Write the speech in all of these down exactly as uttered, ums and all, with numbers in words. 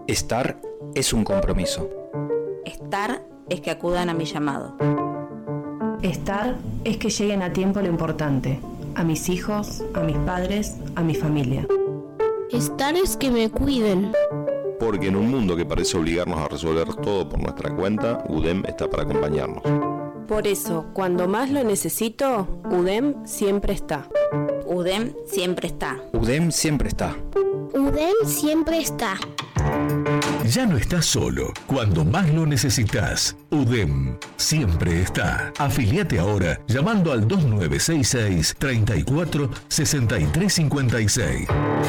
Estar es un compromiso. Estar es que acudan a mi llamado. Estar es que lleguen a tiempo lo importante, a mis hijos, a mis padres, a mi familia. Estar es que me cuiden. Porque en un mundo que parece obligarnos a resolver todo por nuestra cuenta, U D E M está para acompañarnos. Por eso, cuando más lo necesito, U D E M siempre está. U D E M siempre está. U D E M siempre está. U D E M siempre está. Ya no estás solo cuando más lo necesitas. U D E M siempre está. Afiliate ahora llamando al dos nueve seis seis, treinta y cuatro, sesenta y tres cincuenta y seis.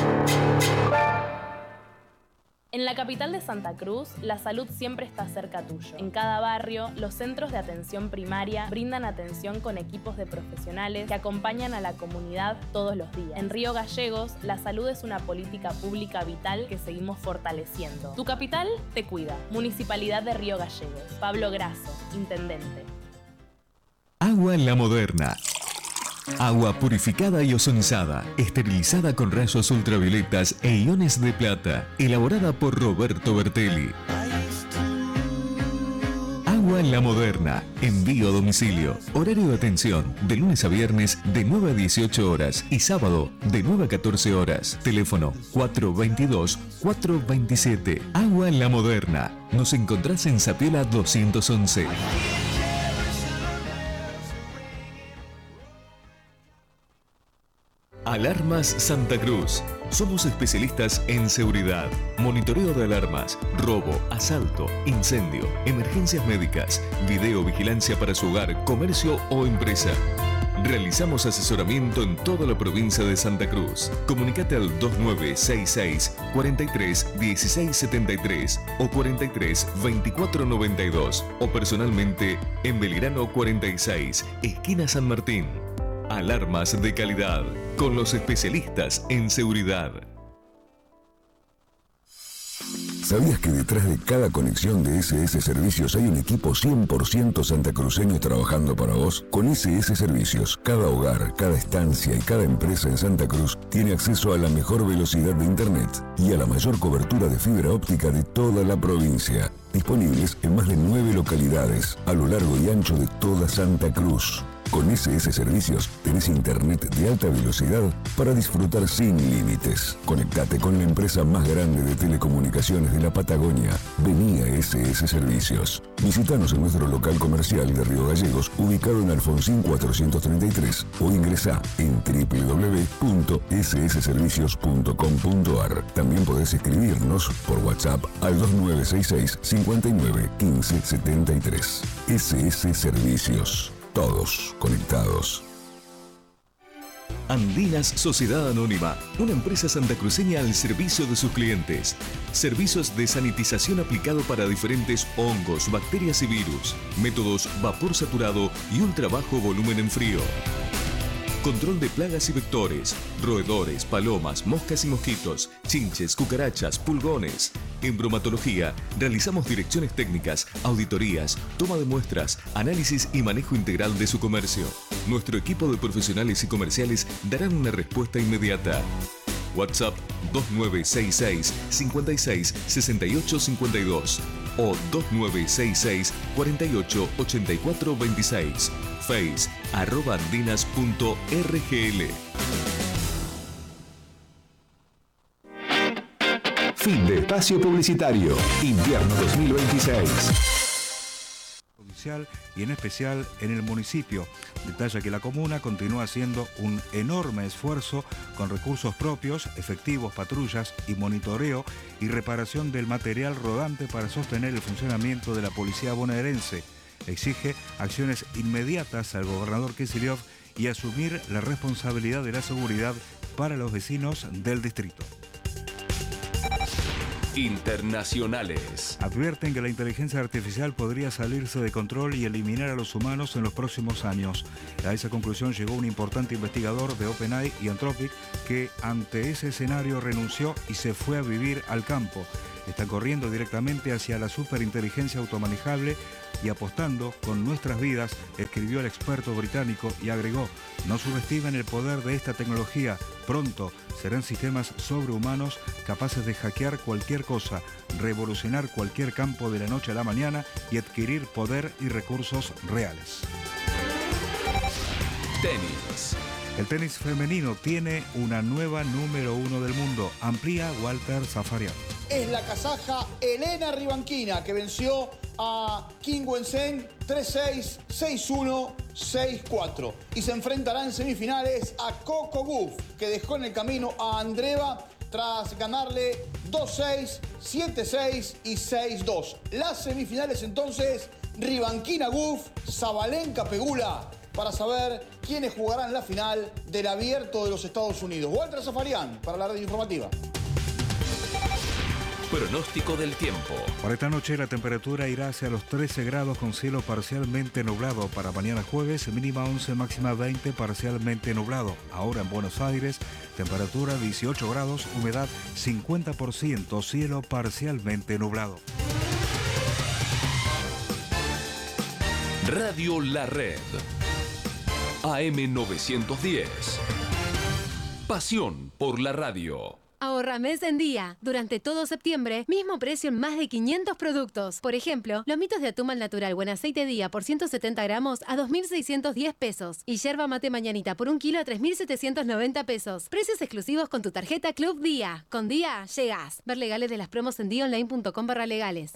En la capital de Santa Cruz, la salud siempre está cerca tuyo. En cada barrio, los centros de atención primaria brindan atención con equipos de profesionales que acompañan a la comunidad todos los días. En Río Gallegos, la salud es una política pública vital que seguimos fortaleciendo. Tu capital te cuida. Municipalidad de Río Gallegos. Pablo Grasso, Intendente. Agua La Moderna. Agua purificada y ozonizada, esterilizada con rayos ultravioletas e iones de plata, elaborada por Roberto Bertelli. Agua La Moderna, envío a domicilio, horario de atención, de lunes a viernes de nueve a dieciocho horas y sábado de nueve a catorce horas. Teléfono cuatro veintidós, cuatro veintisiete. Agua La Moderna, nos encontrás en Sapiola doscientos once. Alarmas Santa Cruz. Somos especialistas en seguridad, monitoreo de alarmas, robo, asalto, incendio, emergencias médicas, videovigilancia para su hogar, comercio o empresa. Realizamos asesoramiento en toda la provincia de Santa Cruz. Comunicate al dos nueve seis seis, cuarenta y tres, dieciséis setenta y tres o cuarenta y tres, veinticuatro noventa y dos o personalmente en Belgrano cuarenta y seis, esquina San Martín. Alarmas de calidad, con los especialistas en seguridad. ¿Sabías que detrás de cada conexión de S S Servicios hay un equipo cien por ciento santacruceño trabajando para vos? Con S S Servicios, cada hogar, cada estancia y cada empresa en Santa Cruz tiene acceso a la mejor velocidad de Internet y a la mayor cobertura de fibra óptica de toda la provincia. Disponibles en más de nueve localidades a lo largo y ancho de toda Santa Cruz. Con S S Servicios tenés internet de alta velocidad para disfrutar sin límites. Conectate con la empresa más grande de telecomunicaciones de la Patagonia. Vení a S S Servicios. Visítanos en nuestro local comercial de Río Gallegos, ubicado en Alfonsín cuatrocientos treinta y tres, o ingresá en doble u doble u doble u punto s s servicios punto com punto a r. También podés escribirnos por WhatsApp al dos nueve seis seis, cincuenta y nueve, quince setenta y tres. S S Servicios. Todos conectados. Andinas Sociedad Anónima, una empresa santacruceña al servicio de sus clientes. Servicios de sanitización aplicado para diferentes hongos, bacterias y virus. Métodos vapor saturado y ultra bajo volumen en frío. Control de plagas y vectores, roedores, palomas, moscas y mosquitos, chinches, cucarachas, pulgones. En bromatología, realizamos direcciones técnicas, auditorías, toma de muestras, análisis y manejo integral de su comercio. Nuestro equipo de profesionales y comerciales darán una respuesta inmediata. WhatsApp dos nueve seis seis, cincuenta y seis, sesenta y ocho cincuenta y dos o dos nueve seis seis, cuarenta y ocho, ochenta y cuatro veintiséis. Face, arroba andinas punto r g l. Fin de espacio publicitario. Invierno dos mil veintiséis. Y en especial en el municipio. Detalla que la comuna continúa haciendo un enorme esfuerzo con recursos propios, efectivos, patrullas y monitoreo y reparación del material rodante para sostener el funcionamiento de la policía bonaerense. Exige acciones inmediatas al gobernador Kicillof y asumir la responsabilidad de la seguridad para los vecinos del distrito. Internacionales. Advierten que la inteligencia artificial podría salirse de control y eliminar a los humanos en los próximos años. A esa conclusión llegó un importante investigador de OpenAI y Anthropic que ante ese escenario renunció y se fue a vivir al campo. están corriendo directamente hacia la superinteligencia automanejable y apostando con nuestras vidas, escribió el experto británico y agregó: no subestimen el poder de esta tecnología. Pronto serán sistemas sobrehumanos capaces de hackear cualquier cosa, revolucionar cualquier campo de la noche a la mañana y adquirir poder y recursos reales. Tenis. El tenis femenino tiene una nueva número uno del mundo. Amplía Walter Zafarian. Es la kazaja Elena Rivankina, que venció a Kim Wen-sen tres seis, seis uno, seis cuatro. Y se enfrentará en semifinales a Coco Gauff, que dejó en el camino a Andreeva tras ganarle dos seis, siete seis y seis dos. Las semifinales entonces, Rivankina Gauff, Sabalenka Pegula, para saber quiénes jugarán la final del Abierto de los Estados Unidos. Walter Zafarian, para la radio informativa. Pronóstico del tiempo. Para esta noche la temperatura irá hacia los trece grados con cielo parcialmente nublado. Para mañana jueves, mínima once, máxima veinte, parcialmente nublado. Ahora en Buenos Aires, temperatura dieciocho grados, humedad cincuenta por ciento, cielo parcialmente nublado. Radio La Red. A M novecientos diez. Pasión por la radio. Ahorra mes en día. Durante todo septiembre, mismo precio en más de quinientos productos. Por ejemplo, lomitos de atún al natural buen aceite día por ciento setenta gramos a dos mil seiscientos diez pesos. Y yerba mate mañanita por un kilo a tres mil setecientos noventa pesos. Precios exclusivos con tu tarjeta Club Día. Con Día, llegas. Ver legales de las promos en día online punto com barra legales.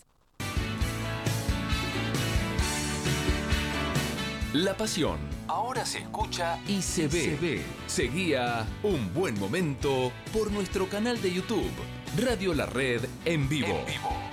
La pasión ahora se escucha y se ve. Se ve. Seguía Un Buen Momento por nuestro canal de YouTube, Radio La Red en vivo. En vivo.